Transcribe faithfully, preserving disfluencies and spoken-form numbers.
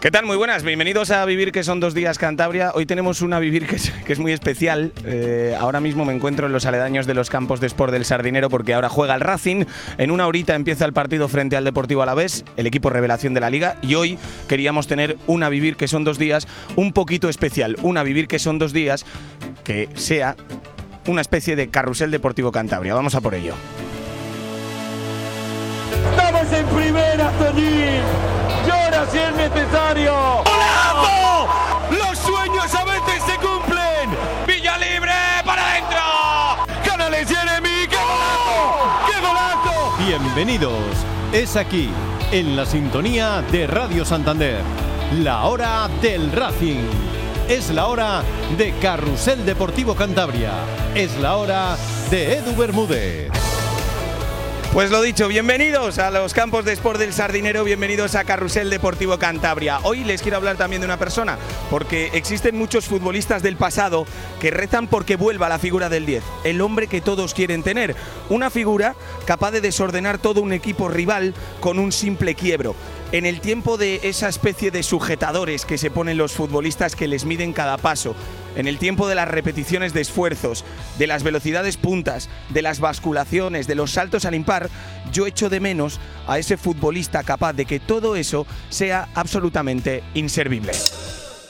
¿Qué tal? Muy buenas, bienvenidos a Vivir que son dos días Cantabria. Hoy tenemos una Vivir que es, que es muy especial. Eh, ahora mismo me encuentro en los aledaños de los campos de Sport del Sardinero porque ahora juega el Racing. En una horita empieza el partido frente al Deportivo Alavés, el equipo revelación de la Liga. Y hoy queríamos tener una Vivir que son dos días un poquito especial. Una Vivir que son dos días que sea una especie de carrusel deportivo Cantabria. Vamos a por ello. ¡Estamos en primera, Toñín! ¡Llora si es necesario! ¡Golazo! ¡Los sueños a veces se cumplen! ¡Villa libre para adentro! ¡Canales Jeremy! ¡Qué golazo! ¡Qué golazo! Bienvenidos. Es aquí, en la sintonía de Radio Santander. La hora del Racing. Es la hora de Carrusel Deportivo Cantabria. Es la hora de Edu Bermúdez. Pues lo dicho, bienvenidos a los campos de Sport del Sardinero, bienvenidos a Carrusel Deportivo Cantabria. Hoy les quiero hablar también de una persona, porque existen muchos futbolistas del pasado que rezan porque vuelva la figura del diez, el hombre que todos quieren tener, una figura capaz de desordenar todo un equipo rival con un simple quiebro. En el tiempo de esa especie de sujetadores que se ponen los futbolistas que les miden cada paso, en el tiempo de las repeticiones de esfuerzos, de las velocidades puntas, de las basculaciones, de los saltos al impar, yo echo de menos a ese futbolista capaz de que todo eso sea absolutamente inservible.